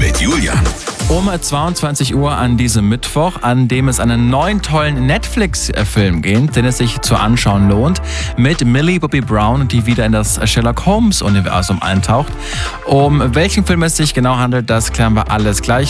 mit Julian. Um 22 Uhr an diesem Mittwoch, an dem es einen neuen tollen Netflix-Film geht, den es sich zu anschauen lohnt, mit Millie Bobby Brown, die wieder in das Sherlock Holmes-Universum eintaucht. Um welchen Film es sich genau handelt, das klären wir alles gleich.